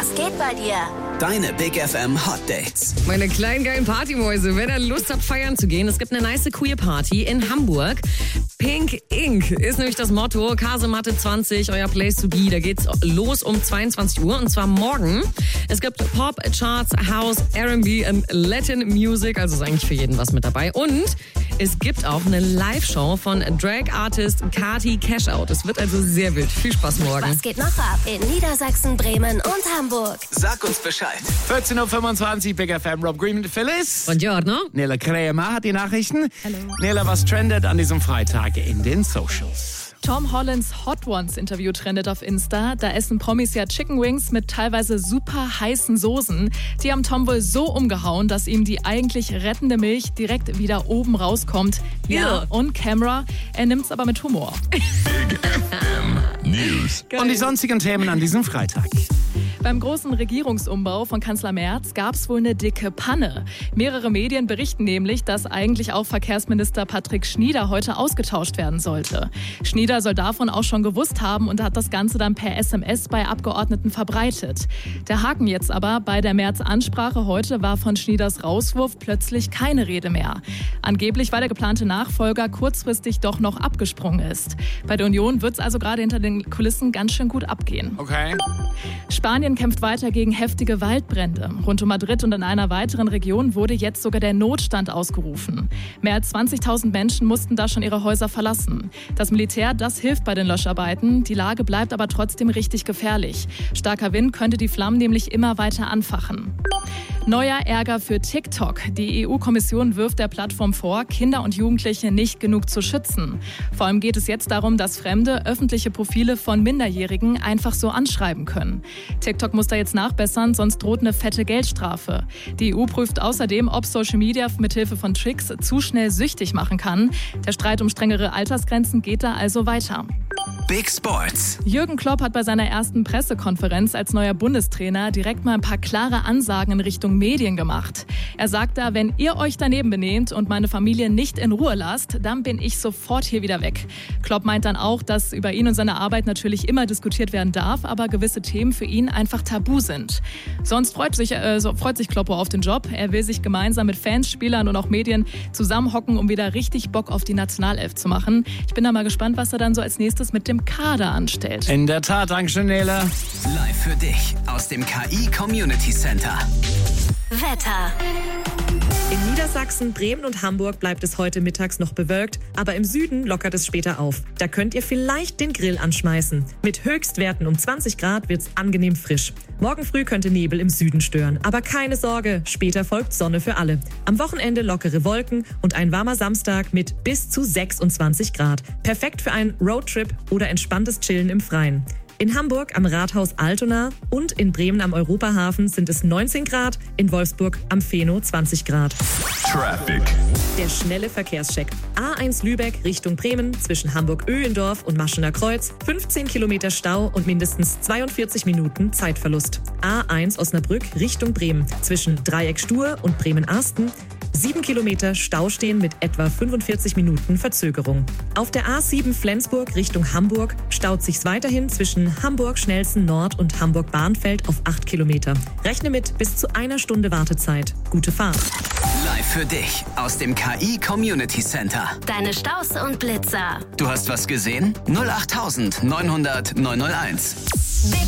Was geht bei dir? Deine Big FM Hot Dates. Meine kleinen geilen Partymäuse, wenn ihr Lust habt, feiern zu gehen, es gibt eine nice Queer Party in Hamburg. Pink Ink ist nämlich das Motto. Kasematte 20, euer Place to be. Da geht's los um 22 Uhr und zwar morgen. Es gibt Pop, Charts, House, R&B und Latin Music. Also ist eigentlich für jeden was mit dabei. Und es gibt auch eine Live-Show von Drag-Artist Kati Cashout. Es wird also sehr wild. Viel Spaß morgen. Was geht noch ab in Niedersachsen, Bremen und Hamburg? Sag uns Bescheid. 14.25 Uhr, Big FM, Rob Green mit Phyllis. Buongiorno. Nela Krämer hat die Nachrichten. Hallo. Nela, was trendet an diesem Freitag in den Socials? Tom Hollands Hot Ones Interview trendet auf Insta. Da essen Promis ja Chicken Wings mit teilweise super heißen Soßen. Die haben Tom wohl so umgehauen, dass ihm die eigentlich rettende Milch direkt wieder oben rauskommt. Ja, on camera. Er nimmt's aber mit Humor. News. Und die sonstigen Themen an diesem Freitag. Beim großen Regierungsumbau von Kanzler Merz gab es wohl eine dicke Panne. Mehrere Medien berichten nämlich, dass eigentlich auch Verkehrsminister Patrick Schnieder heute ausgetauscht werden sollte. Schnieder soll davon auch schon gewusst haben und hat das Ganze dann per SMS bei Abgeordneten verbreitet. Der Haken jetzt aber, bei der Merz-Ansprache heute war von Schnieders Rauswurf plötzlich keine Rede mehr. Angeblich, weil der geplante Nachfolger kurzfristig doch noch abgesprungen ist. Bei der Union wird es also gerade hinter den Kulissen ganz schön gut abgehen. Okay. Spanien kämpft weiter gegen heftige Waldbrände. Rund um Madrid und in einer weiteren Region wurde jetzt sogar der Notstand ausgerufen. Mehr als 20.000 Menschen mussten da schon ihre Häuser verlassen. Das Militär, das hilft bei den Löscharbeiten. Die Lage bleibt aber trotzdem richtig gefährlich. Starker Wind könnte die Flammen nämlich immer weiter anfachen. Neuer Ärger für TikTok. Die EU-Kommission wirft der Plattform vor, Kinder und Jugendliche nicht genug zu schützen. Vor allem geht es jetzt darum, dass Fremde öffentliche Profile von Minderjährigen einfach so anschreiben können. TikTok muss da jetzt nachbessern, sonst droht eine fette Geldstrafe. Die EU prüft außerdem, ob Social Media mithilfe von Tricks zu schnell süchtig machen kann. Der Streit um strengere Altersgrenzen geht da also weiter. Big Sports. Jürgen Klopp hat bei seiner ersten Pressekonferenz als neuer Bundestrainer direkt mal ein paar klare Ansagen in Richtung Medien gemacht. Er sagt da, wenn ihr euch daneben benehmt und meine Familie nicht in Ruhe lasst, dann bin ich sofort hier wieder weg. Klopp meint dann auch, dass über ihn und seine Arbeit natürlich immer diskutiert werden darf, aber gewisse Themen für ihn einfach tabu sind. Sonst freut sich Kloppo auf den Job. Er will sich gemeinsam mit Fans, Spielern und auch Medien zusammenhocken, um wieder richtig Bock auf die Nationalelf zu machen. Ich bin da mal gespannt, was er dann so als nächstes mit dem Kader anstellt. In der Tat, Dankeschön, Nela. Live für dich aus dem KI Community Center. Wetter. In Niedersachsen, Bremen und Hamburg bleibt es heute mittags noch bewölkt, aber im Süden lockert es später auf. Da könnt ihr vielleicht den Grill anschmeißen. Mit Höchstwerten um 20 Grad wird's angenehm frisch. Morgen früh könnte Nebel im Süden stören, aber keine Sorge, später folgt Sonne für alle. Am Wochenende lockere Wolken und ein warmer Samstag mit bis zu 26 Grad. Perfekt für einen Roadtrip oder entspanntes Chillen im Freien. In Hamburg am Rathaus Altona und in Bremen am Europahafen sind es 19 Grad, in Wolfsburg am Feno 20 Grad. Traffic. Der schnelle Verkehrscheck. A1 Lübeck Richtung Bremen zwischen Hamburg-Öhlendorf und Maschener Kreuz. 15 Kilometer Stau und mindestens 42 Minuten Zeitverlust. A1 Osnabrück Richtung Bremen zwischen Dreieck Stur und Bremen-Arsten. 7 Kilometer Stau stehen mit etwa 45 Minuten Verzögerung. Auf der A7 Flensburg Richtung Hamburg staut sich's weiterhin zwischen Hamburg-Schnellsen Nord und Hamburg-Bahnfeld auf 8 Kilometer. Rechne mit bis zu einer Stunde Wartezeit. Gute Fahrt. Live für dich aus dem KI Community Center. Deine Staus und Blitzer. Du hast was gesehen? 08900 901. Big